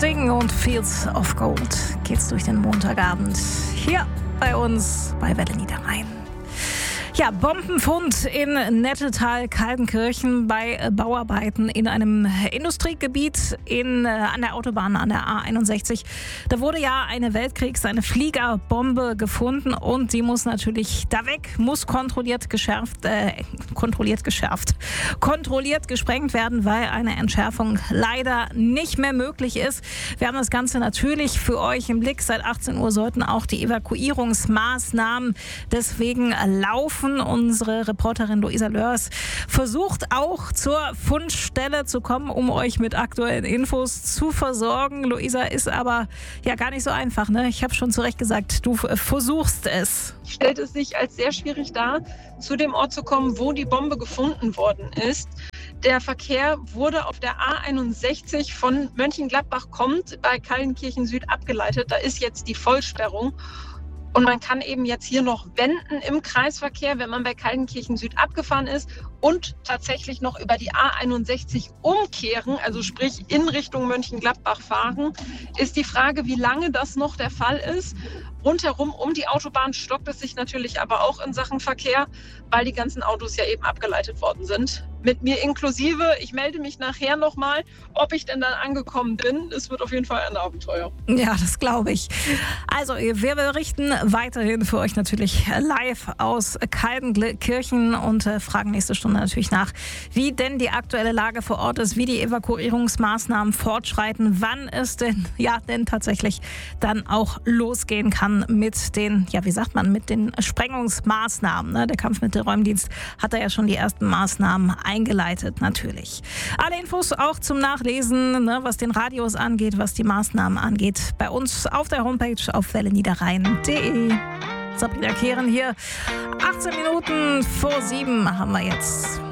Sting und Fields of Gold geht's durch den Montagabend hier bei uns bei Welle Niederrhein. Ja, Bombenfund in Nettetal-Kaltenkirchen bei Bauarbeiten in einem Industriegebiet an der Autobahn, an der A61. Da wurde ja eine eine Fliegerbombe gefunden und die muss natürlich da weg, muss kontrolliert gesprengt werden, weil eine Entschärfung leider nicht mehr möglich ist. Wir haben das Ganze natürlich für euch im Blick. Seit 18 Uhr sollten auch die Evakuierungsmaßnahmen deswegen laufen. Unsere Reporterin Luisa Lörs versucht auch zur Fundstelle zu kommen, um euch mit aktuellen Infos zu versorgen. Luisa, ist aber ja gar nicht so einfach, ne? Ich habe schon zu Recht gesagt, du versuchst es. Stellt es sich als sehr schwierig dar, zu dem Ort zu kommen, wo die Bombe gefunden worden ist. Der Verkehr wurde auf der A61 von Mönchengladbach kommend bei Kaltenkirchen Süd abgeleitet. Da ist jetzt die Vollsperrung. Und man kann eben jetzt hier noch wenden im Kreisverkehr, wenn man bei Kaltenkirchen Süd abgefahren ist und tatsächlich noch über die A61 umkehren, also sprich in Richtung Mönchengladbach fahren, ist die Frage, wie lange das noch der Fall ist. Rundherum um die Autobahn stockt es sich natürlich aber auch in Sachen Verkehr, weil die ganzen Autos ja eben abgeleitet worden sind. Mit mir inklusive. Ich melde mich nachher nochmal, ob ich denn dann angekommen bin. Es wird auf jeden Fall ein Abenteuer. Ja, das glaube ich. Also, wir berichten weiterhin für euch natürlich live aus Kaltenkirchen und fragen nächste Stunde natürlich nach, wie denn die aktuelle Lage vor Ort ist, wie die Evakuierungsmaßnahmen fortschreiten, wann es denn tatsächlich dann auch losgehen kann mit den, mit den Sprengungsmaßnahmen. Ne? Der Kampfmittelräumdienst hat da ja schon die ersten Maßnahmen eingeleitet, natürlich. Alle Infos auch zum Nachlesen, ne, was den Radius angeht, was die Maßnahmen angeht, bei uns auf der Homepage auf welleniederrhein.de. Sabrina Kehren hier. 18 Minuten vor 7 haben wir jetzt.